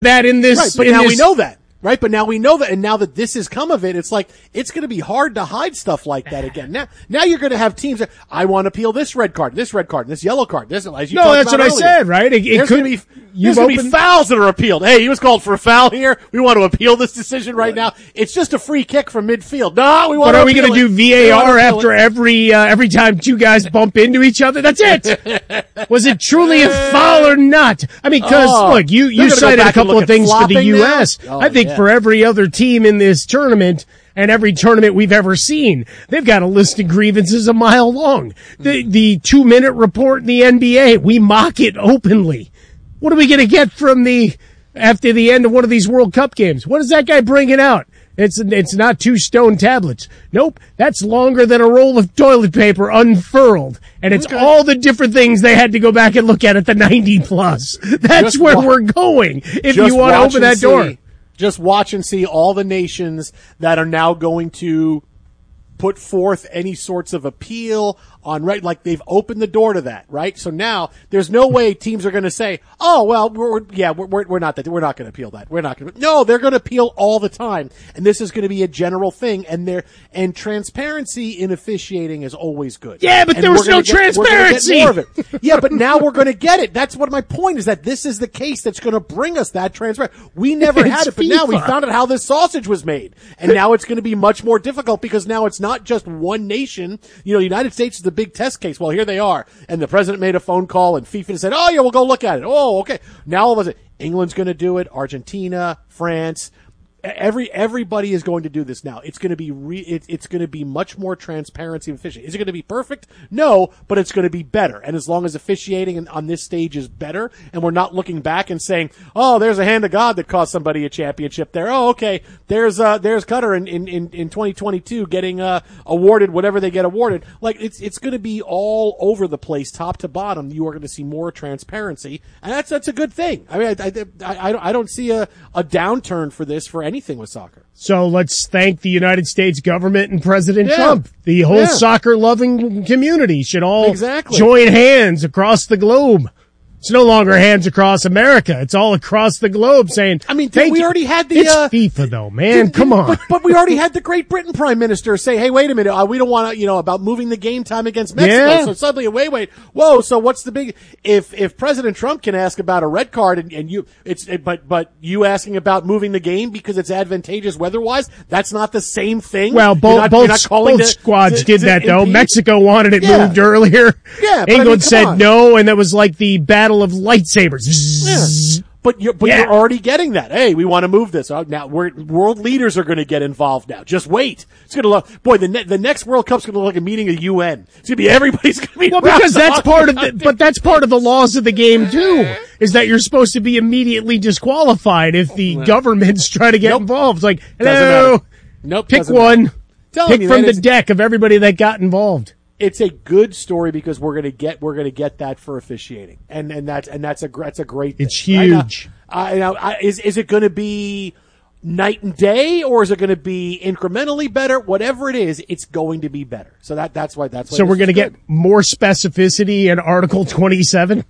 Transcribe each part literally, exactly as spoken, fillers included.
that in this. Right, but in now this, we know that. Right, but now we know that, and now that this has come of it, it's like, it's going to be hard to hide stuff like that again. Now, now you're going to have teams that, I want to appeal this red card, this red card, this yellow card, this, as you No, that's what earlier. I said, right? It, it there's could be, There's going to be fouls that are appealed. Hey, he was called for a foul here. We want to appeal this decision right now. It's just a free kick from midfield. No, we want but to are we going to do V A R after it. every, uh, every time two guys bump into each other? That's it. Was it truly a foul or not? I mean, cause oh, look, you, you cited a couple of things for the U S. Oh, I think yeah. for every other team in this tournament and every tournament we've ever seen, they've got a list of grievances a mile long. The, the two minute report in the N B A, we mock it openly. What are we going to get from the, after the end of one of these World Cup games? What is that guy bringing out? It's, it's not two stone tablets. Nope. That's longer than a roll of toilet paper unfurled. And it's okay. all the different things they had to go back and look at at the ninety plus. That's just where wa- we're going. If you want to open that see, door. Just watch and see all the nations that are now going to put forth any sorts of appeal on, right? Like they've opened the door to that, right? So now there's no way teams are going to say, "Oh, well, we're, yeah, we're we're not that we're not going to appeal that. We're not going to." No, they're going to appeal all the time, and this is going to be a general thing. And there and transparency in officiating is always good. Yeah, but and there was no get, transparency. More of it. Yeah, but now we're going to get it. That's what my point is. That this is the case that's going to bring us that transparency. We never had it, but FIFA. Now we found out how this sausage was made, and now it's going to be much more difficult because now it's not just one nation. You know, the United States is the big test case. Well, here they are. And the president made a phone call and FIFA said, oh, yeah, we'll go look at it. Oh, okay. Now all of a sudden, England's going to do it. Argentina, France, every, everybody is going to do this now. It's going to be re, it, it's going to be much more transparency and officiating. Is it going to be perfect? No, but it's going to be better. And as long as officiating on this stage is better and we're not looking back and saying, oh, there's a hand of God that cost somebody a championship there. Oh, okay. There's, uh, there's Qatar in, in, in, in twenty twenty-two getting, uh, awarded whatever they get awarded. Like it's, it's going to be all over the place, top to bottom. You are going to see more transparency. And that's, that's a good thing. I mean, I, I, I, I don't see a, a downturn for this for anything with soccer. So let's thank the United States government and President yeah. Trump. The whole yeah. soccer-loving community should all exactly. join hands across the globe. It's no longer hands across America. It's all across the globe saying, I mean, thank we you. already had the, it's uh, FIFA though, man. did, Come did, on. But, but we already had the Great Britain Prime Minister say, hey, wait a minute. Uh, we don't want to, you know, about moving the game time against Mexico. Yeah. So suddenly, wait, wait. Whoa. So what's the big, if, if President Trump can ask about a red card and, and you, it's, it, but, but you asking about moving the game because it's advantageous weather-wise, that's not the same thing. Well, both, not, both, both to, squads to, did to that though. impede? Mexico wanted it yeah. moved earlier. Yeah. But England I mean, said on. no, and that was like the battle of lightsabers. Yeah. But you're, but yeah. you're already getting that. Hey, we want to move this. Oh, now we're, world leaders are going to get involved now. Just wait. It's going to look, boy, the ne- the next World Cup's going to look like a meeting of U N. It's going to be, everybody's going to be. Well, because that's part of the, but that's part of the laws of the game too, is that you're supposed to be immediately disqualified if the well, governments try to get nope. involved. It's like, hello, nope, pick one, pick you, from man, the deck of everybody that got involved. It's a good story because we're going to get we're going to get that for officiating, and and that's and that's a that's a great thing. It's huge. Right now, I, I, is is it going to be night and day, or is it going to be incrementally better? Whatever it is, it's going to be better. So that that's why that's why so we're going to get more specificity in Article twenty-seven.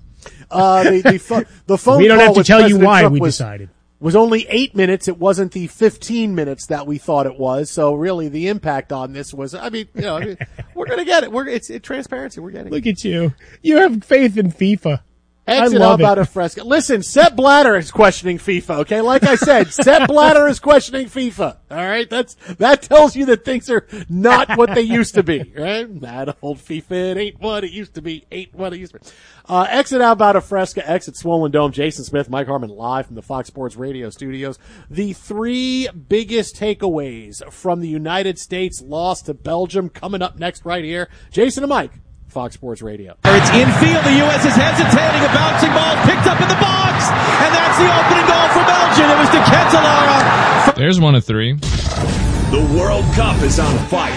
Uh, the the, fo- the phone. We don't call have to tell President you why Trump we was, decided. Was only eight minutes. It wasn't the fifteen minutes that we thought it was. So really, the impact on this was. I mean, you know, I mean, we're gonna get it. We're it's it, transparency. We're getting. Look it. at you. You have faith in FIFA. Exit out about a fresco. Listen, Sepp Blatter is questioning FIFA. Okay, like I said, Sepp Blatter is questioning FIFA. All right, that's that tells you that things are not what they used to be. Right? That old FIFA, it ain't what it used to be. Ain't what it used to be. Uh, exit out about a fresca. Exit Swollen Dome. Jason Smith, Mike Harmon, live from the Fox Sports Radio studios. The three biggest takeaways from the United States loss to Belgium coming up next right here. Jason and Mike. Fox Sports Radio. It's infield. The U S is hesitating. A bouncing ball picked up in the box. And that's the opening goal for Belgium. It was De Ketelaere. There's one of three. The World Cup is on fire.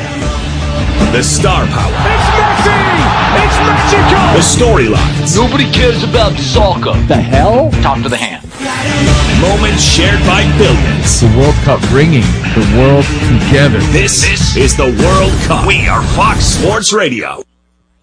The star power. It's Messi! It's magical! The storylines. Nobody cares about soccer. The hell? Talk to the hand. Moments shared by billions. The World Cup bringing the world together. This, this is the World Cup. We are Fox Sports Radio.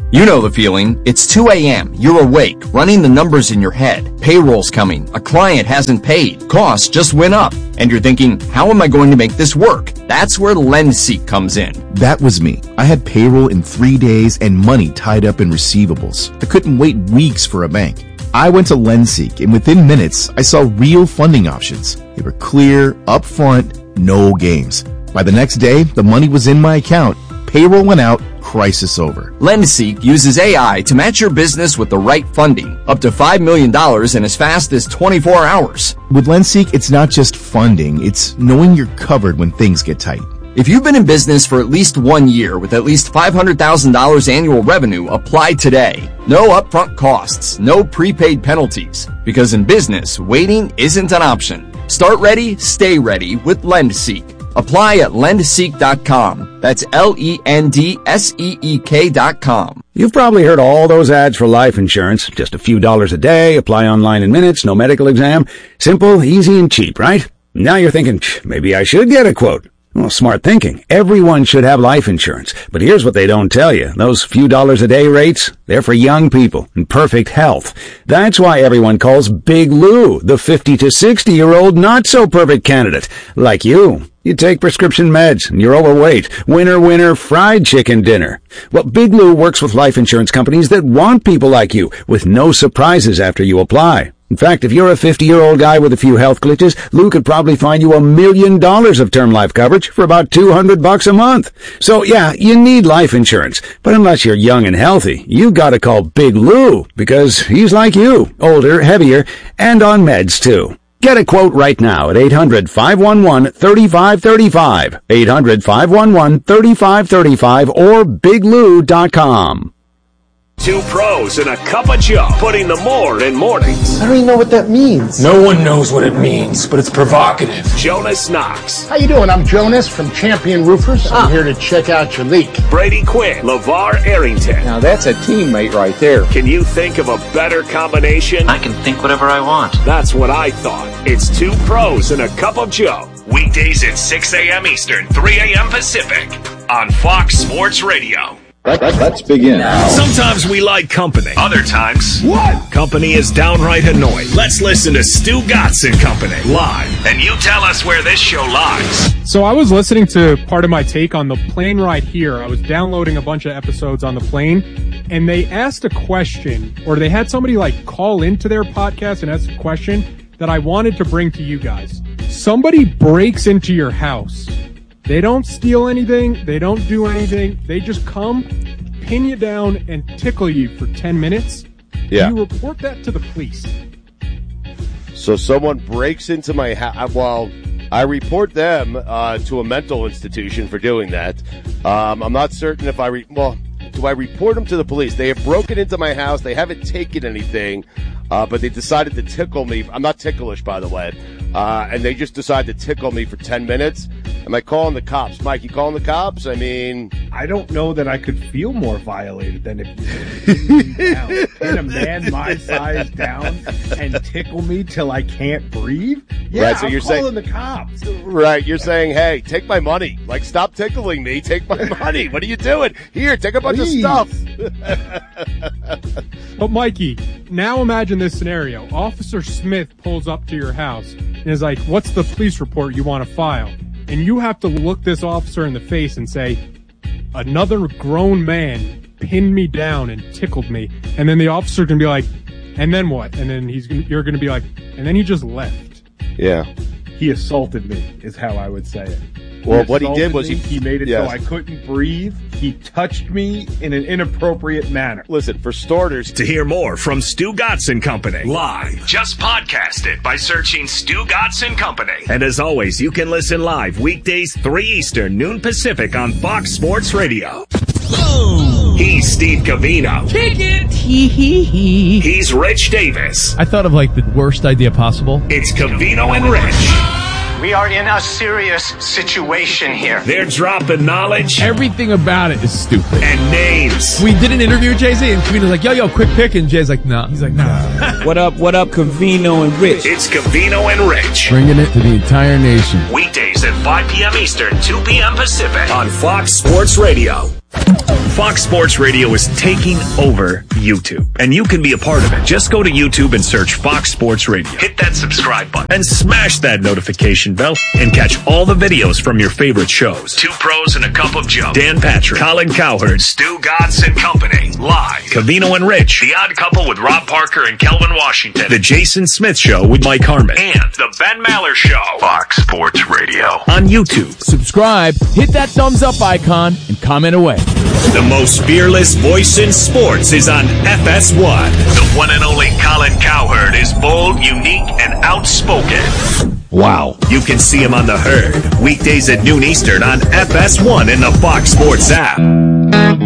You know the feeling. It's two a.m. You're awake, running the numbers in your head. Payroll's coming. A client hasn't paid. Costs just went up. And you're thinking, how am I going to make this work? That's where LendSeek comes in. That was me. I had payroll in three days and money tied up in receivables. I couldn't wait weeks for a bank. I went to LendSeek, and within minutes, I saw real funding options. They were clear, upfront, no games. By the next day, the money was in my account. Payroll went out. Crisis over. LendSeek uses A I to match your business with the right funding, up to five million dollars in as fast as twenty-four hours. With LendSeek, it's not just funding, it's knowing you're covered when things get tight. If you've been in business for at least one year with at least five hundred thousand dollars annual revenue, apply today. No upfront costs, no prepaid penalties, because in business, waiting isn't an option. Start ready, stay ready with LendSeek. Apply at lend seek dot com. That's L E N D S E E K dot com. You've probably heard all those ads for life insurance. Just a few dollars a day, apply online in minutes, no medical exam. Simple, easy, and cheap, right? Now you're thinking, maybe I should get a quote. Well, smart thinking. Everyone should have life insurance. But here's what they don't tell you. Those few dollars a day rates, they're for young people in perfect health. That's why everyone calls Big Lou the fifty to sixty year old not so perfect candidate. Like you. You take prescription meds and you're overweight. Winner, winner, fried chicken dinner. Well, Big Lou works with life insurance companies that want people like you with no surprises after you apply. In fact, if you're a fifty-year-old guy with a few health glitches, Lou could probably find you a million dollars of term life coverage for about two hundred bucks a month. So yeah, you need life insurance. But unless you're young and healthy, you gotta call Big Lou because he's like you, older, heavier, and on meds too. Get a quote right now at eight hundred, five one one, three five three five, eight hundred, five one one, three five three five, or big lou dot com. Two pros and a cup of Joe, putting the more in mornings. I don't even know what that means. No one knows what it means, but it's provocative. Jonas Knox. How you doing? I'm Jonas from Champion Roofers. I'm ah. here to check out your leak. Brady Quinn. LeVar Arrington. Now that's a teammate right there. Can you think of a better combination? I can think whatever I want. That's what I thought. It's two pros and a cup of Joe. Weekdays at six a.m. Eastern, three a.m. Pacific on Fox Sports Radio. Let's begin. Sometimes we like company. Other times, what? Company is downright annoying. Let's listen to Stu Gatz and Company live, and you tell us where this show lies. So I was listening to part of my take on the plane ride here. I was downloading a bunch of episodes on the plane, and they asked a question, or they had somebody like call into their podcast and ask a question that I wanted to bring to you guys. Somebody breaks into your house. They don't steal anything. They don't do anything. They just come, pin you down, and tickle you for ten minutes. Yeah. You report that to the police. So someone breaks into my house. Well, I report them uh, to a mental institution for doing that. Um, I'm not certain if I... Re- well, do I report them to the police? They have broken into my house. They haven't taken anything, uh, but they decided to tickle me. I'm not ticklish, by the way. Uh, and they just decided to tickle me for ten minutes. Am I calling the cops? Mike, you calling the cops? I mean... I don't know that I could feel more violated than if you pin me down. Pin a man my size down and tickle me till I can't breathe? Yeah, right, so I'm you're calling saying, the cops. Right, you're saying, hey, take my money. Like, stop tickling me. Take my money. What are you doing? Here, take a bunch Please. of stuff. But, Mikey, now imagine this scenario. Officer Smith pulls up to your house and is like, what's the police report you want to file? And you have to look this officer in the face and say, another grown man pinned me down and tickled me. And then the officer can be like, and then what? And then he's gonna, you're going to be like, and then he just left. Yeah. He assaulted me, is how I would say it. Well, what he did was me. he, he made it yes. so I couldn't breathe. He touched me in an inappropriate manner. Listen, for starters, to hear more from Stu Gatz and Company live, just podcast it by searching Stu Gatz and Company. And as always, you can listen live weekdays three Eastern, noon Pacific on Fox Sports Radio. Boom. He's Steve Covino. Kick it. Hee hee hee. He's Rich Davis. I thought of like the worst idea possible. It's Covino and Rich. We are in a serious situation here. They're dropping knowledge. Everything about it is stupid. And names. We did an interview with Jay-Z, and Covino's like, yo, yo, quick pick. And Jay's like, nah. He's like, nah. What up, what up, Covino and Rich? It's Covino and Rich. Bringing it to the entire nation. Weekdays at five p.m. Eastern, two p.m. Pacific on Fox Sports Radio. Fox Sports Radio is taking over YouTube, and you can be a part of it. Just go to YouTube and search Fox Sports Radio. Hit that subscribe button and smash that notification bell and catch all the videos from your favorite shows. Two Pros and a Cup of Joe. Dan Patrick, Colin Cowherd, Stu Gatz and Company. Live. Covino and Rich. The Odd Couple with Rob Parker and Kelvin Washington. The Jason Smith Show with Mike Harmon. And The Ben Maller Show. Fox Sports Radio. On YouTube. Subscribe, hit that thumbs up icon, and comment away. The most fearless voice in sports is on F S one. The one and only Colin Cowherd is bold, unique, and outspoken. Wow. You can see him on The Herd, weekdays at noon Eastern on F S one in the Fox Sports app.